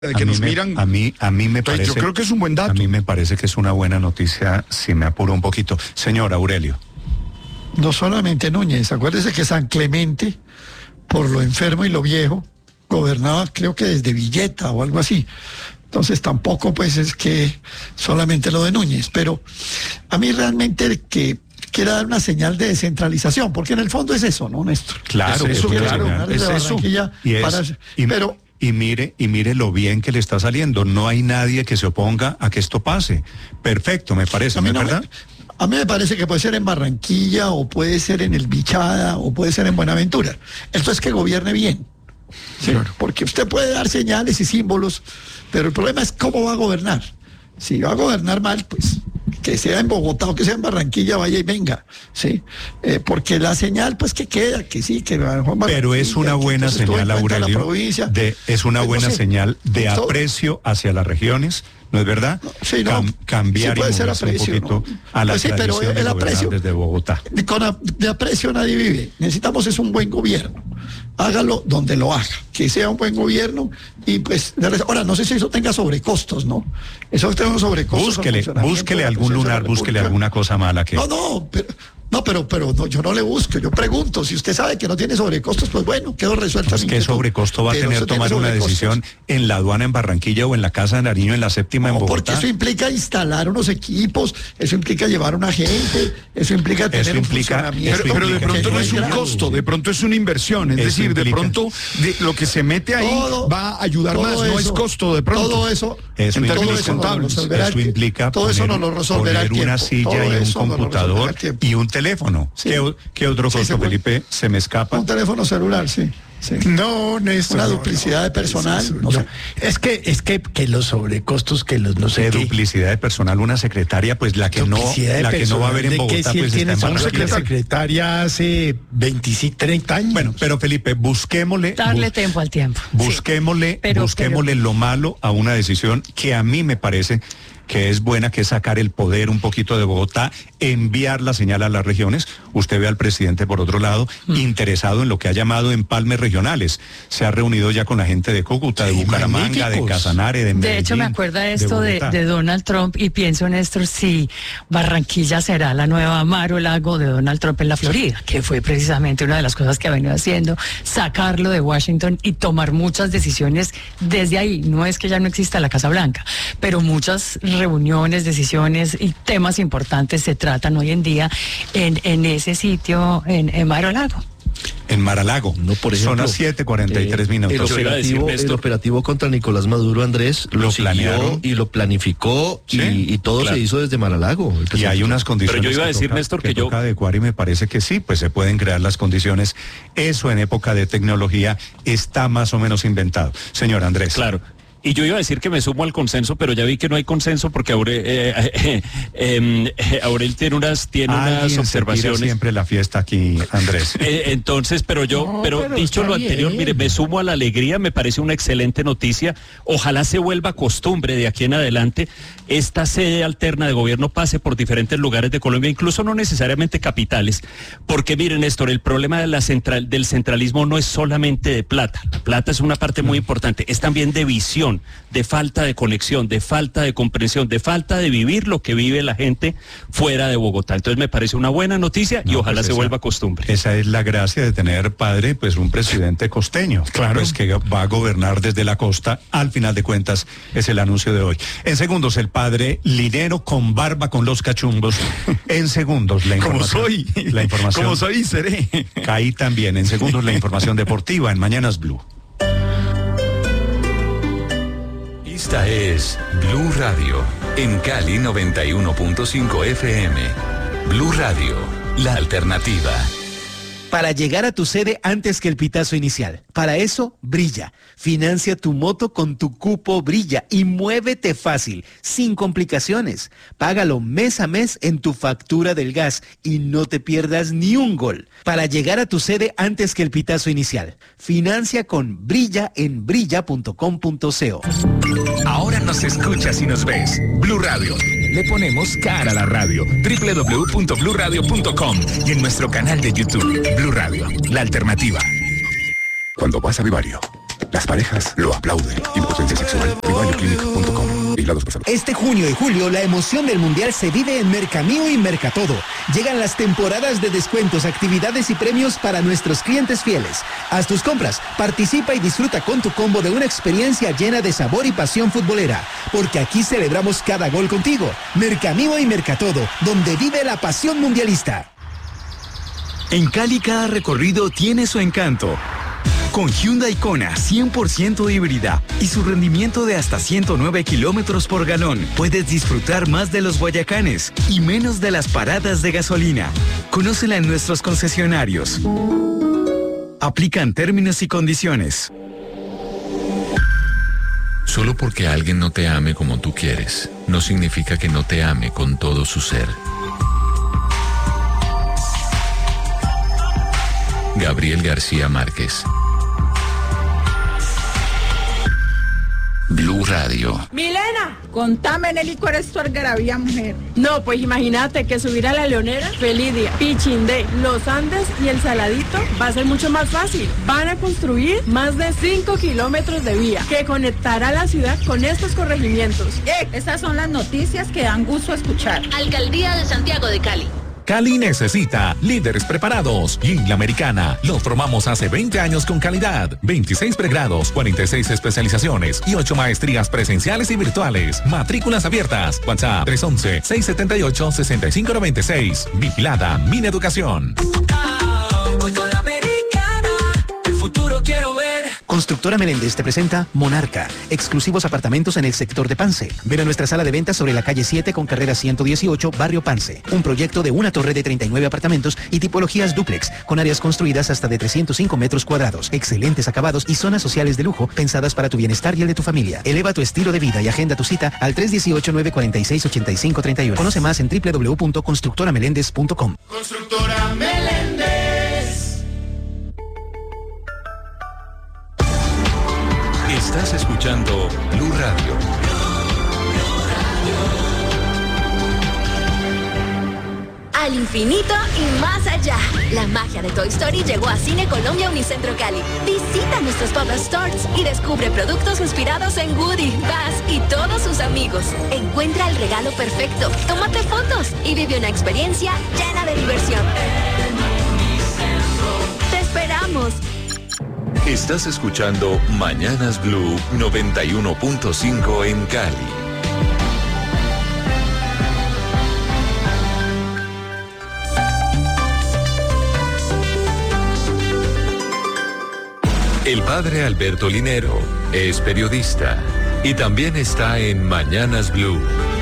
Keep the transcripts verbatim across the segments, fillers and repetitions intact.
de que a nos me, miran. A mí, a mí me Entonces, parece. yo creo que es un buen dato. A mí me parece que es una buena noticia, si me apuro un poquito. Señor Aurelio. No solamente Núñez, acuérdese que San Clemente, por lo enfermo y lo viejo, gobernaba creo que desde Villeta o algo así. Entonces tampoco pues es que solamente lo de Núñez, pero a mí realmente que quiera dar una señal de descentralización, porque en el fondo es eso, ¿no, Néstor? Claro, es eso, claro, es eso. Y, es, para, y, pero y mire, y mire lo bien que le está saliendo. No hay nadie que se oponga a que esto pase. Perfecto, me parece, a mí ¿no no es verdad? Me, a mí me parece que puede ser en Barranquilla, o puede ser en el Bichada, o puede ser en Buenaventura. Esto es que gobierne bien. Sí, claro. Porque usted puede dar señales y símbolos, pero el problema es cómo va a gobernar. Si va a gobernar mal, pues que sea en Bogotá o que sea en Barranquilla, vaya y venga, ¿sí? Eh, porque la señal, pues que queda, que sí, que Juan Pero es una buena señal, Aurelio, de, es una buena pues, no sé, señal de todo, aprecio hacia las regiones, ¿no es verdad? No, sí, no, Cam, cambiar sí puede y ser aprecio, un poquito ¿no? a la pues sí, tradición pero el, el de aprecio, desde Bogotá. Con, de aprecio nadie vive. Necesitamos es un buen gobierno. Hágalo donde lo haga, que sea un buen gobierno y pues, ahora no sé si eso tenga sobrecostos, ¿no? Eso tenga sobrecostos. Búsquele, búsquele algún lunar, búsquele alguna cosa mala que... No, no, pero... No, pero, pero no, yo no le busco, yo pregunto. Si usted sabe que no tiene sobrecostos, pues bueno, quedó resuelta. Pues, ¿qué sobrecosto va a tener tomar una decisión en la aduana en Barranquilla o en la Casa de Nariño en la séptima no, en Bogotá? Porque eso implica instalar unos equipos, eso implica llevar una gente, eso implica tener eso implica, un funcionamiento. Pero, pero de pronto no es un costo, de pronto es una inversión. Es eso decir, implica, de pronto de, lo que se mete ahí todo, va a ayudar más, eso, no es costo de pronto. Todo eso, eso en términos eso contables. No eso implica todo poner, eso no lo resolverá poner una silla y un computador y un teléfono. Sí. ¿Qué, ¿Qué otro costo, sí, Felipe? ¿Se me escapa? Un teléfono celular, sí. Sí. No, Néstor. Una no, duplicidad no, de personal. Eso, no no. sé. Es que, es que, que los sobrecostos, que los no sé de qué. duplicidad de personal, una secretaria, pues la que no, la que no va a haber en Bogotá, que si pues él está tiene en una secretaria hace veinticinco, treinta años. Bueno, pero Felipe, busquémosle. Darle bus, tiempo al tiempo. Busquémosle, sí. pero, busquémosle pero... lo malo a una decisión que a mí me parece que es buena, que es sacar el poder un poquito de Bogotá, enviar la señal a las regiones. Usted ve al presidente, por otro lado, mm. interesado en lo que ha llamado empalmes regionales. Se ha reunido ya con la gente de Cúcuta, sí, de Bucaramanga, de Casanare, de Medellín. De hecho, me acuerda esto de, de, de Donald Trump y pienso, Néstor, si Barranquilla será la nueva Mar o Lago de Donald Trump en la Florida, que fue precisamente una de las cosas que ha venido haciendo, sacarlo de Washington y tomar muchas decisiones desde ahí. No es que ya no exista la Casa Blanca, pero muchas reuniones, decisiones y temas importantes se tratan hoy en día en, en ese sitio, en, en Mar o Lago. En Mar-a-Lago. No, por ejemplo, son las siete cuarenta y tres eh, minutos. El operativo, el operativo contra Nicolás Maduro, Andrés, lo, lo planeó y lo planificó, ¿sí? y, y todo claro. se hizo desde Mar-a-Lago. Y hay unas condiciones. Pero yo iba a decir, toca, Néstor, que, que yo... toca adecuar y me parece que sí, pues se pueden crear las condiciones. Eso en época de tecnología está más o menos inventado. Señor Andrés. Claro. Y yo iba a decir que me sumo al consenso, pero ya vi que no hay consenso porque Aurel, eh, eh, eh, eh, Aurel tiene unas, tiene unas observaciones. Se siempre la fiesta aquí, Andrés. Eh, entonces, pero yo, no, pero, pero dicho lo anterior, bien. Mire, me sumo a la alegría, me parece una excelente noticia. Ojalá se vuelva costumbre de aquí en adelante. Esta sede alterna de gobierno pase por diferentes lugares de Colombia, incluso no necesariamente capitales. Porque miren, Néstor, el problema de la central, del centralismo no es solamente de plata. La plata es una parte muy importante, es también de visión, de falta de conexión, de falta de comprensión, de falta de vivir lo que vive la gente fuera de Bogotá. Entonces me parece una buena noticia y no, ojalá pues se esa, vuelva costumbre. Esa es la gracia de tener, padre, pues un presidente costeño, claro, pues que va a gobernar desde la costa. Al final de cuentas es el anuncio de hoy. En segundos el padre Linero con barba con los cachumbos. En segundos la información. Como soy. La información. Como soy, seré. Caí también. En segundos la información deportiva en Mañanas Blue. Esta es Blue Radio, en Cali noventa y uno punto cinco F M. Blue Radio, la alternativa. Para llegar a tu sede antes que el pitazo inicial. Para eso, Brilla. Financia tu moto con tu cupo Brilla y muévete fácil, sin complicaciones. Págalo mes a mes en tu factura del gas y no te pierdas ni un gol. Para llegar a tu sede antes que el pitazo inicial. Financia con Brilla en brilla punto com punto co. Ahora nos escuchas y nos ves. Blue Radio. Le ponemos cara a la radio. doble u doble u doble u punto blue radio punto com y en nuestro canal de YouTube. Blue Radio, la alternativa. Cuando vas a Vivario, Las parejas lo aplauden. Impotencia sexual. Vivayo clinic punto com. Vigilados por salud. Este junio y julio la emoción del Mundial se vive en Mercamío y Mercatodo. Llegan las temporadas de descuentos, actividades y premios para nuestros clientes fieles. Haz tus compras, participa y disfruta con tu combo de una experiencia llena de sabor y pasión futbolera. Porque aquí celebramos cada gol contigo. Mercamío y Mercatodo, donde vive la pasión mundialista. En Cali cada recorrido tiene su encanto. Con Hyundai Kona cien por ciento híbrida y su rendimiento de hasta ciento nueve kilómetros por galón, puedes disfrutar más de los Guayacanes y menos de las paradas de gasolina. Conócela en nuestros concesionarios. Aplican términos y condiciones. Solo porque alguien no te ame como tú quieres, no significa que no te ame con todo su ser. Gabriel García Márquez. Blue Radio. Milena, contame en el licor es tu algarabía, mujer. No, pues imagínate que subir a la Leonera, Felidia, Pichindé, Los Andes y El Saladito va a ser mucho más fácil. Van a construir más de cinco kilómetros de vía que conectará la ciudad con estos corregimientos. Eh, esas son las noticias que dan gusto escuchar. Alcaldía de Santiago de Cali. Cali necesita líderes preparados. Y en La Americana los formamos hace veinte años con calidad. veintiséis pregrados, cuarenta y seis especializaciones y ocho maestrías presenciales y virtuales. Matrículas abiertas. WhatsApp tres once, seis setenta y ocho, sesenta y cinco noventa y seis. Vigilada Mineducación. Constructora Meléndez te presenta Monarca, exclusivos apartamentos en el sector de Pance. Ven a nuestra sala de ventas sobre la calle siete con carrera ciento dieciocho, barrio Pance. Un proyecto de una torre de treinta y nueve apartamentos y tipologías dúplex, con áreas construidas hasta de trescientos cinco metros cuadrados, excelentes acabados y zonas sociales de lujo pensadas para tu bienestar y el de tu familia. Eleva tu estilo de vida y agenda tu cita al tres uno ocho, nueve cuatro seis, ocho cinco tres uno. Conoce más en doble u doble u doble u punto constructora meléndez punto com. Constructora Meléndez. Estás escuchando Blue Radio. Al infinito y más allá. La magia de Toy Story llegó a Cine Colombia Unicentro Cali. Visita nuestros pop-up stores y descubre productos inspirados en Woody, Buzz y todos sus amigos. Encuentra el regalo perfecto, tómate fotos y vive una experiencia llena de diversión. ¡Te esperamos! Estás escuchando Mañanas Blue noventa y uno punto cinco en Cali. El padre Alberto Linero es periodista y también está en Mañanas Blue.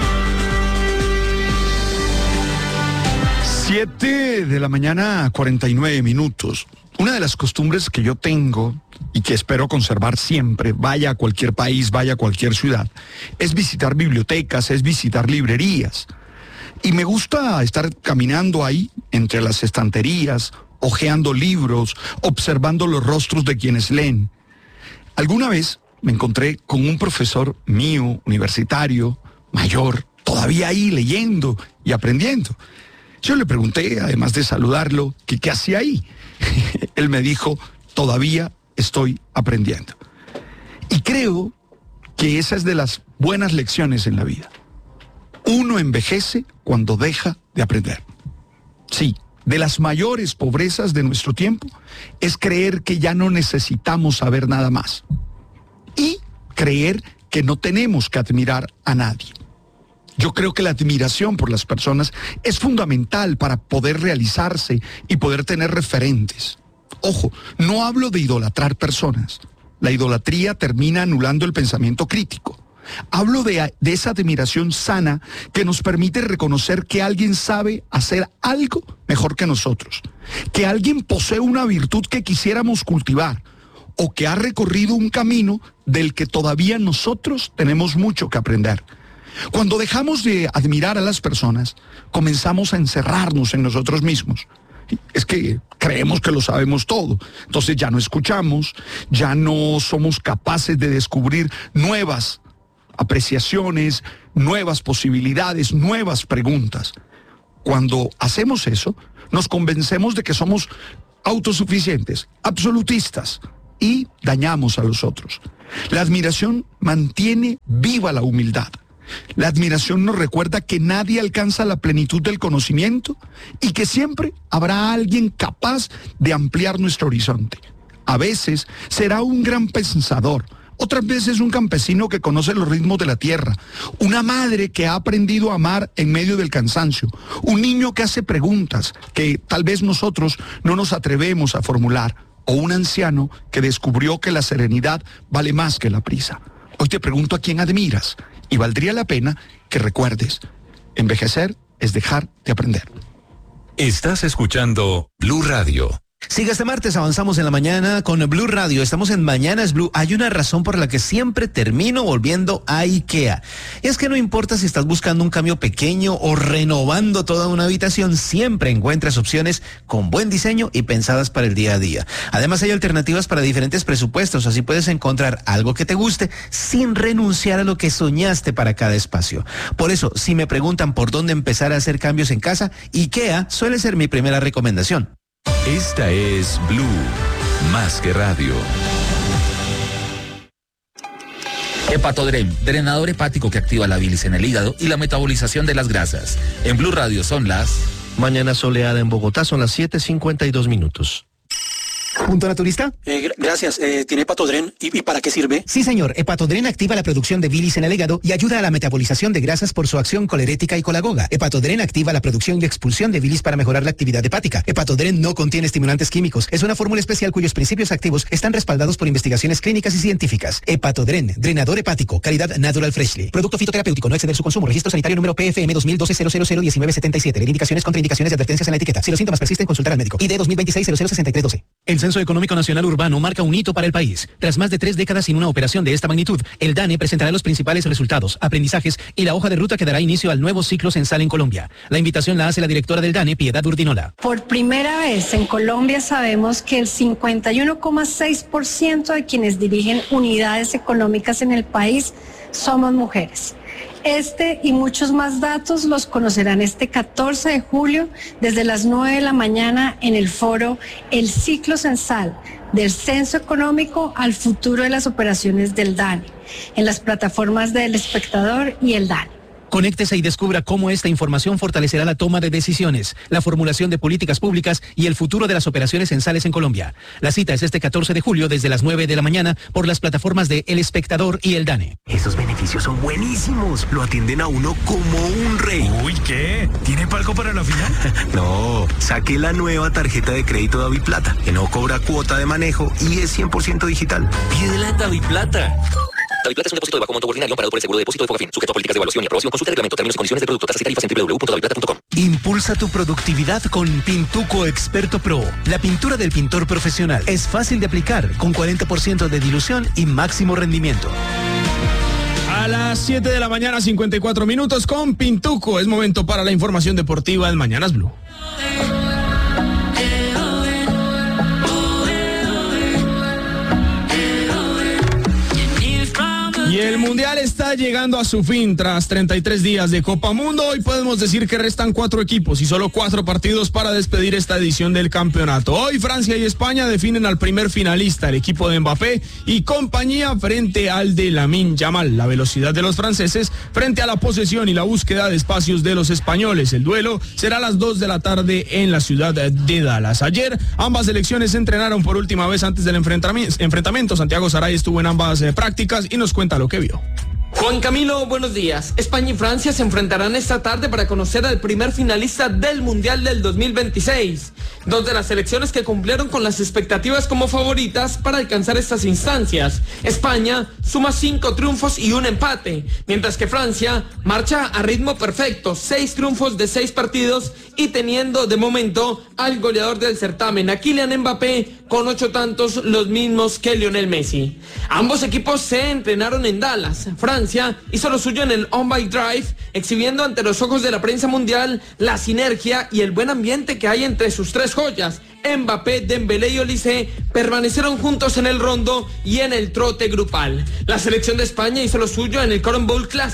Siete de la mañana, cuarenta y nueve minutos. Una de las costumbres que yo tengo y que espero conservar siempre, vaya a cualquier país, vaya a cualquier ciudad, es visitar bibliotecas, es visitar librerías. Y me gusta estar caminando ahí, entre las estanterías, hojeando libros, observando los rostros de quienes leen. Alguna vez me encontré con un profesor mío, universitario, mayor, todavía ahí leyendo y aprendiendo. Yo le pregunté, además de saludarlo, que qué hacía ahí. Él me dijo, todavía estoy aprendiendo. Y creo que esa es de las buenas lecciones en la vida. Uno envejece cuando deja de aprender. Sí, de las mayores pobrezas de nuestro tiempo es creer que ya no necesitamos saber nada más. Y creer que no tenemos que admirar a nadie. Yo creo que la admiración por las personas es fundamental para poder realizarse y poder tener referentes. Ojo, no hablo de idolatrar personas. La idolatría termina anulando el pensamiento crítico. Hablo de, de esa admiración sana que nos permite reconocer que alguien sabe hacer algo mejor que nosotros, que alguien posee una virtud que quisiéramos cultivar o que ha recorrido un camino del que todavía nosotros tenemos mucho que aprender. Cuando dejamos de admirar a las personas, comenzamos a encerrarnos en nosotros mismos. Es que creemos que lo sabemos todo. Entonces ya no escuchamos, ya no somos capaces de descubrir nuevas apreciaciones, nuevas posibilidades, nuevas preguntas. Cuando hacemos eso, nos convencemos de que somos autosuficientes, absolutistas, y dañamos a los otros. La admiración mantiene viva la humildad. La admiración nos recuerda que nadie alcanza la plenitud del conocimiento y que siempre habrá alguien capaz de ampliar nuestro horizonte. A veces será un gran pensador, otras veces un campesino que conoce los ritmos de la tierra, una madre que ha aprendido a amar en medio del cansancio, un niño que hace preguntas que tal vez nosotros no nos atrevemos a formular, o un anciano que descubrió que la serenidad vale más que la prisa. Hoy te pregunto a quién admiras y valdría la pena que recuerdes, envejecer es dejar de aprender. Estás escuchando Blue Radio. Sigue este martes, avanzamos en la mañana con Blue Radio. Estamos en Mañanas Blue. Hay una razón por la que siempre termino volviendo a IKEA. Y es que no importa si estás buscando un cambio pequeño o renovando toda una habitación, siempre encuentras opciones con buen diseño y pensadas para el día a día. Además hay alternativas para diferentes presupuestos, así puedes encontrar algo que te guste sin renunciar a lo que soñaste para cada espacio. Por eso, si me preguntan por dónde empezar a hacer cambios en casa, IKEA suele ser mi primera recomendación. Esta es Blue, más que radio. Hepatodren, drenador hepático que activa la bilis en el hígado y la metabolización de las grasas. En Blue Radio son las... Mañana soleada en Bogotá, son las siete cincuenta y dos minutos. ¿Punto naturista? Eh, gr- gracias. Eh, ¿Tiene Hepatodren? ¿Y, ¿Y para qué sirve? Sí, señor. Hepatodren activa la producción de bilis en el hígado y ayuda a la metabolización de grasas por su acción colerética y colagoga. Hepatodren activa la producción y expulsión de bilis para mejorar la actividad hepática. Hepatodren no contiene estimulantes químicos. Es una fórmula especial cuyos principios activos están respaldados por investigaciones clínicas y científicas. Hepatodren, drenador hepático, calidad Natural Freshly. Producto fitoterapéutico, no exceder su consumo. Registro sanitario número P F M dos mil doce cero cero cero diecinueve setenta y siete. Ver indicaciones, contraindicaciones y advertencias en la etiqueta. Si los síntomas persisten, consultar al médico. I D dos mil veintiséis cero cero sesenta y tres doce. El Censo Económico Nacional Urbano marca un hito para el país. Tras más de tres décadas sin una operación de esta magnitud, el DANE presentará los principales resultados, aprendizajes y la hoja de ruta que dará inicio al nuevo ciclo censal en Colombia. La invitación la hace la directora del DANE, Piedad Urdinola. Por primera vez en Colombia sabemos que el cincuenta y uno coma seis por ciento de quienes dirigen unidades económicas en el país somos mujeres. Este y muchos más datos los conocerán este catorce de julio desde las nueve de la mañana en el foro El Ciclo Censal, del Censo Económico al futuro de las operaciones del DANE, en las plataformas del Espectador y el DANE. Conéctese y descubra cómo esta información fortalecerá la toma de decisiones, la formulación de políticas públicas y el futuro de las operaciones censales en Colombia. La cita es este catorce de julio desde las nueve de la mañana por las plataformas de El Espectador y el DANE. Esos beneficios son buenísimos. Lo atienden a uno como un rey. Uy, ¿qué? ¿Tiene palco para la final? No, saqué la nueva tarjeta de crédito Daviplata, que no cobra cuota de manejo y es cien por ciento digital. Pídela en Daviplata. Daviplata es un depósito de bajo monto ordinario amparado por el seguro de depósito de Fogafín, sujeto a políticas de evaluación y aprobación. Consulta el reglamento, términos y condiciones de producto, tasas y tarifas en doble u doble u doble u punto daviplata punto com. Impulsa tu productividad con Pintuco Experto Pro. La pintura del pintor profesional es fácil de aplicar, con cuarenta por ciento de dilución y máximo rendimiento. A las siete de la mañana, cincuenta y cuatro minutos con Pintuco. Es momento para la información deportiva en Mañanas Blue. Y el Mundial está llegando a su fin tras treinta y tres días de Copa Mundo. Hoy podemos decir que restan cuatro equipos y solo cuatro partidos para despedir esta edición del campeonato. Hoy Francia y España definen al primer finalista, el equipo de Mbappé y compañía, frente al de Lamine Yamal. La velocidad de los franceses frente a la posesión y la búsqueda de espacios de los españoles. El duelo será a las dos de la tarde en la ciudad de Dallas. Ayer ambas selecciones se entrenaron por última vez antes del enfrentamiento. Santiago Saray estuvo en ambas eh, prácticas y nos cuenta lo que vio. Juan Camilo, buenos días. España y Francia se enfrentarán esta tarde para conocer al primer finalista del Mundial del dos mil veintiséis. Dos de las selecciones que cumplieron con las expectativas como favoritas para alcanzar estas instancias. España suma cinco triunfos y un empate, mientras que Francia marcha a ritmo perfecto, seis triunfos de seis partidos y teniendo de momento al goleador del certamen, a Kylian Mbappé, con ocho tantos, los mismos que Lionel Messi. Ambos equipos se entrenaron en Dallas. Francia hizo lo suyo en el On Bike Drive, exhibiendo ante los ojos de la prensa mundial la sinergia y el buen ambiente que hay entre sus tres joyas. Mbappé, Dembélé y Olise permanecieron juntos en el rondo y en el trote grupal. La selección de España hizo lo suyo en el Cotton Bowl Classic.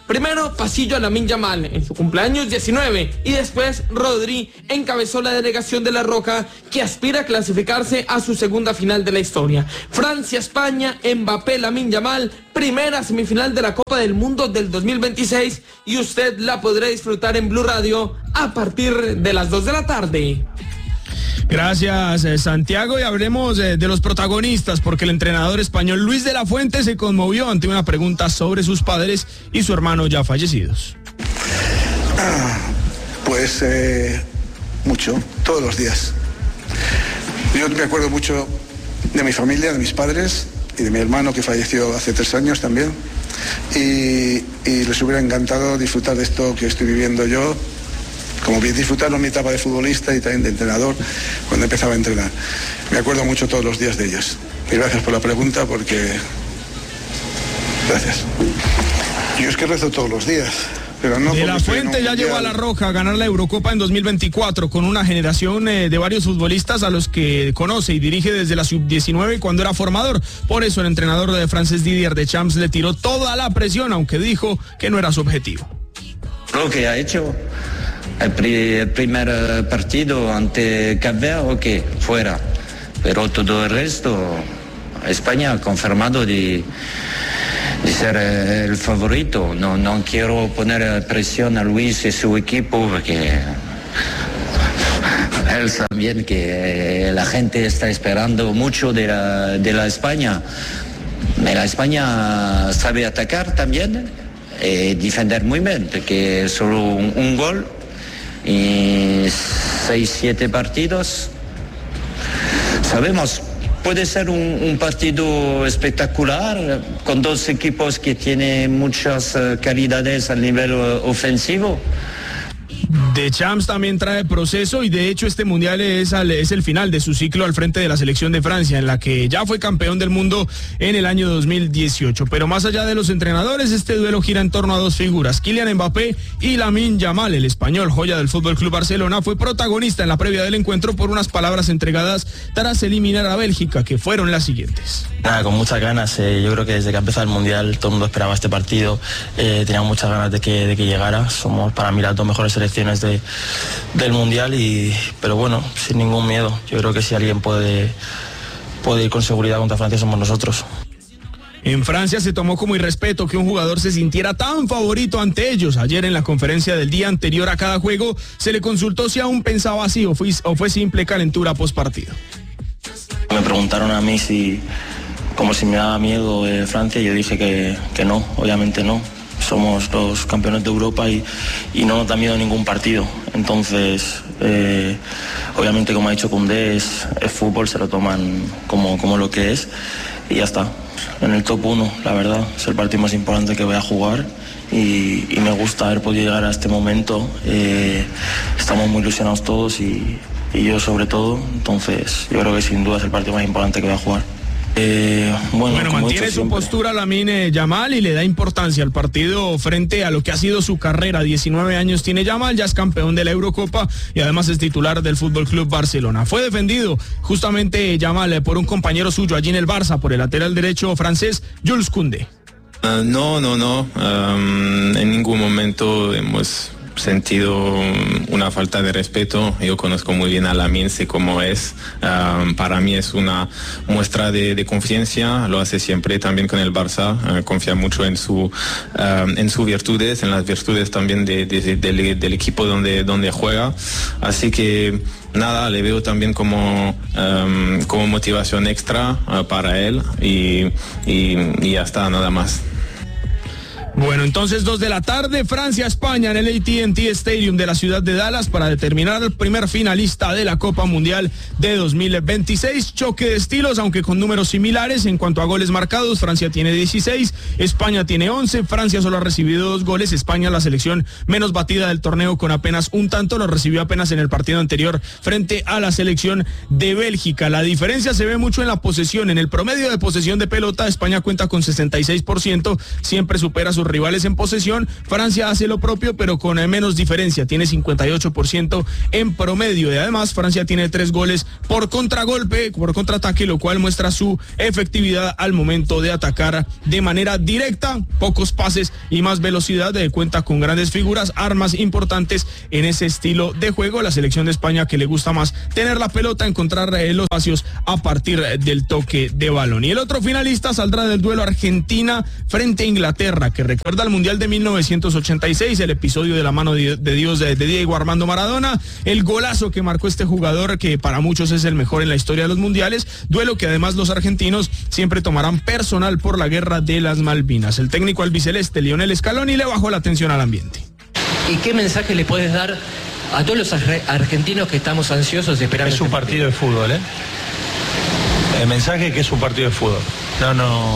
Primero, pasillo a Lamine Yamal en su cumpleaños diecinueve y después Rodri encabezó la delegación de La Roja que aspira a clasificarse a su segunda final de la historia. Francia-España, Mbappé, Lamine Yamal, primera semifinal de la Copa del Mundo del dos mil veintiséis y usted la podrá disfrutar en Blue Radio a partir de las dos de la tarde. Gracias, eh, Santiago, y hablemos eh, de los protagonistas, porque el entrenador español Luis de la Fuente se conmovió ante una pregunta sobre sus padres y su hermano ya fallecidos. Ah, pues eh, mucho, todos los días. Yo me acuerdo mucho de mi familia, de mis padres y de mi hermano que falleció hace tres años también, y, y les hubiera encantado disfrutar de esto que estoy viviendo yo, como bien disfrutaron mi etapa de futbolista y también de entrenador cuando empezaba a entrenar. Me acuerdo mucho todos los días de ellos. Y gracias por la pregunta, porque... Gracias. Yo es que rezo todos los días. Pero no de la Fuente ya llegó a La Roja a ganar la Eurocopa en dos mil veinticuatro con una generación eh, de varios futbolistas a los que conoce y dirige desde la sub diecinueve cuando era formador. Por eso el entrenador de francés Didier Deschamps le tiró toda la presión, aunque dijo que no era su objetivo. Lo que ha hecho el, pri el primer partido ante Cap Verde, ok, fuera. Pero todo el resto, España ha confirmado de... de ser el favorito. No, no quiero poner presión a Luis y su equipo porque él también que la gente está esperando mucho de la, de la España. La España sabe atacar también y defender muy bien, porque solo un, un gol y seis, siete partidos. Sabemos. Puede ser un, un partido espectacular con dos equipos que tienen muchas uh, calidades a nivel uh, ofensivo. Deschamps también trae proceso y de hecho este mundial es, al, es el final de su ciclo al frente de la selección de Francia, en la que ya fue campeón del mundo en el año dos mil dieciocho. Pero más allá de los entrenadores, este duelo gira en torno a dos figuras, Kylian Mbappé y Lamine Yamal. El español, joya del Fútbol Club Barcelona, fue protagonista en la previa del encuentro por unas palabras entregadas tras eliminar a Bélgica, que fueron las siguientes. Nada, con muchas ganas. Eh, yo creo que desde que empezó el mundial todo el mundo esperaba este partido. Eh, tenía muchas ganas de que, de que llegara. Somos para mí las dos mejores selecciones de, del mundial, y pero bueno, sin ningún miedo. Yo creo que si alguien puede, puede ir con seguridad contra Francia somos nosotros. En Francia se tomó como irrespeto que un jugador se sintiera tan favorito ante ellos. Ayer en la conferencia del día anterior a cada juego se le consultó si aún pensaba así o fue, o fue simple calentura post partido. Me preguntaron a mí si como si me daba miedo eh, Francia, y yo dije que, que no, obviamente no. Somos los campeones de Europa y, y no nos da miedo ningún partido. Entonces, eh, obviamente, como ha dicho Koundé, es, es fútbol, se lo toman como, como lo que es y ya está. En el top uno, la verdad, es el partido más importante que voy a jugar y, y me gusta haber podido llegar a este momento. Eh, estamos muy ilusionados todos y, y yo sobre todo. Entonces, yo creo que sin duda es el partido más importante que voy a jugar. Eh, bueno, bueno mantiene su siempre. postura Lamine Yamal y le da importancia al partido frente a lo que ha sido su carrera. diecinueve años tiene Yamal, ya es campeón de la Eurocopa y además es titular del Fútbol Club Barcelona. Fue defendido justamente Yamal por un compañero suyo allí en el Barça, por el lateral derecho francés Jules Koundé. Uh, no, no, no. Um, en ningún momento hemos sentido una falta de respeto. Yo conozco muy bien a Lamine, sé cómo es. Um, para mí es una muestra de, de confianza, lo hace siempre también con el Barça, uh, confía mucho en su um, en sus virtudes, en las virtudes también de, de, de, del, del equipo donde, donde juega, así que nada, le veo también como, um, como motivación extra uh, para él y, y, y ya está, nada más. Bueno, entonces dos de la tarde, Francia-España en el A T and T Stadium de la ciudad de Dallas para determinar al primer finalista de la Copa Mundial de dos mil veintiséis. Choque de estilos, aunque con números similares en cuanto a goles marcados. Francia tiene dieciséis, España tiene once. Francia solo ha recibido dos goles. España, la selección menos batida del torneo, con apenas un tanto, lo recibió apenas en el partido anterior frente a la selección de Bélgica. La diferencia se ve mucho en la posesión. En el promedio de posesión de pelota, España cuenta con sesenta y seis por ciento, siempre supera su rivales en posesión, Francia hace lo propio, pero con menos diferencia, tiene cincuenta y ocho por ciento en promedio, y además Francia tiene tres goles por contragolpe, por contraataque, lo cual muestra su efectividad al momento de atacar de manera directa, pocos pases y más velocidad, de cuenta con grandes figuras, armas importantes en ese estilo de juego. La selección de España, que le gusta más tener la pelota, encontrar eh, los espacios a partir del toque de balón. Y el otro finalista saldrá del duelo Argentina frente a Inglaterra, que recuerda al Mundial de mil novecientos ochenta y seis, el episodio de la mano de, de Dios de, de Diego Armando Maradona, el golazo que marcó este jugador, que para muchos es el mejor en la historia de los mundiales, duelo que además los argentinos siempre tomarán personal por la guerra de las Malvinas. El técnico albiceleste, Lionel Scaloni, le bajó la atención al ambiente. ¿Y qué mensaje le puedes dar a todos los argentinos que estamos ansiosos de esperar? Es un partido de fútbol, ¿eh? El mensaje es que es un partido de fútbol. No, no...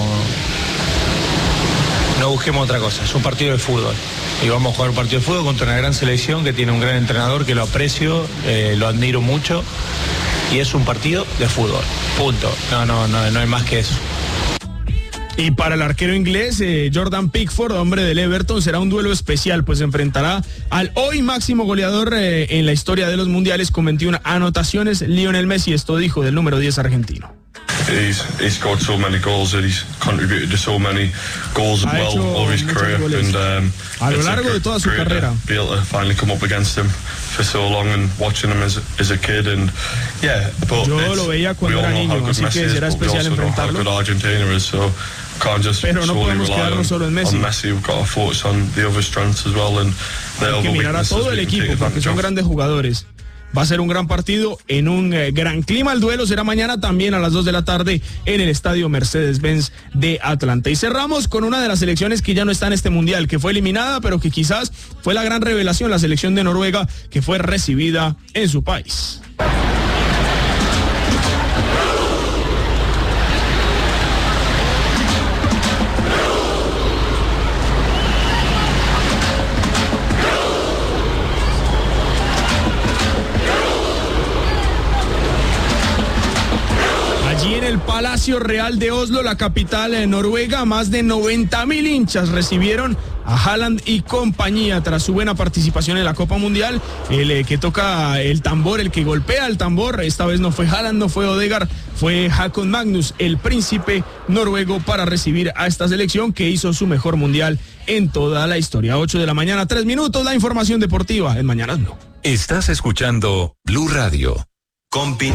No busquemos otra cosa, es un partido de fútbol. Y vamos a jugar un partido de fútbol contra una gran selección que tiene un gran entrenador que lo aprecio, eh, lo admiro mucho. Y es un partido de fútbol, punto. No, no, no, no hay más que eso. Y para el arquero inglés, eh, Jordan Pickford, hombre del Everton, será un duelo especial, pues enfrentará al hoy máximo goleador eh, en la historia de los mundiales con veintiuna anotaciones, Lionel Messi. Esto dijo del número diez argentino. He's, he's scored so many goals and he's contributed to so many goals as well over his career, and um, a lo largo de toda su carrera. Be able to finally come up against him for so long and watching him as, as a kid, and yeah, but yo lo veía cuando era niño, así que será especial enfrentarlo. Pero no podemos quedarnos solo en Messi. Hay que mirar a todo el equipo porque son grandes jugadores. Va a ser un gran partido en un eh, gran clima. El duelo será mañana también a las dos de la tarde en el estadio Mercedes-Benz de Atlanta. Y cerramos con una de las selecciones que ya no está en este mundial, que fue eliminada, pero que quizás fue la gran revelación, la selección de Noruega, que fue recibida en su país. El Palacio Real de Oslo, la capital de Noruega, más de noventa mil hinchas recibieron a Haaland y compañía tras su buena participación en la Copa Mundial. El eh, que toca el tambor, el que golpea el tambor, esta vez no fue Haaland, no fue Odegaard, fue Håkon Magnus, el príncipe noruego, para recibir a esta selección que hizo su mejor mundial en toda la historia. ocho de la mañana, tres minutos, la información deportiva en Mañanas Blue. Estás escuchando Blue Radio. Con Pin